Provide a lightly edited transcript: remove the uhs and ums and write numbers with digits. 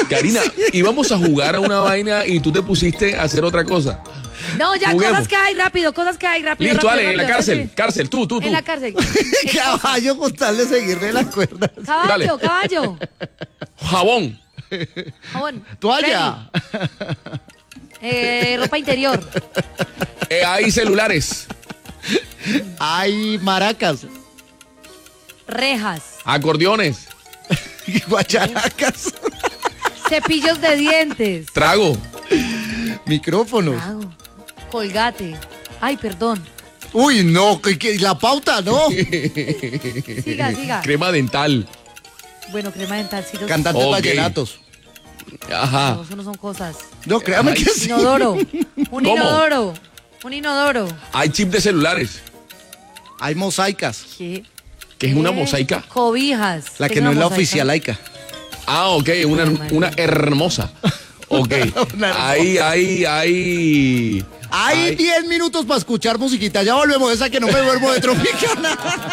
Karina, íbamos a jugar a una vaina y tú te pusiste a hacer otra cosa. No, ya, Juguemos. cosas que hay rápido. Listo, rápido, dale, en la rápido, cárcel, sí. cárcel, tú. En la cárcel. Caballo con tal de seguirle las cuerdas. Caballo. Jabón, Jabón. Toalla. Ropa interior. hay celulares, Hay maracas. Rejas. acordeones, Guacharacas. Cepillos de dientes. trago, Micrófonos. Trago. Colgate. Ay, perdón. Uy, no, la pauta, no. Siga. crema dental. Bueno, crema dental, sí. Cantantes Ok. vallenatos. Ajá. No, eso no son cosas. No, créame Ay, que sí. Inodoro. Un ¿Cómo? inodoro. Un inodoro. Hay chip de celulares. Hay mosaicas. ¿Qué? ¿Qué es una mosaica? Cobijas. La ¿Qué que es no una es la mosaica? oficialaica. Ah, ok, una hermosa. Ok. Una hermosa. Hay Hay 10 minutos para escuchar musiquita. Ya volvemos. Esa que no me vuelvo de Tropicana.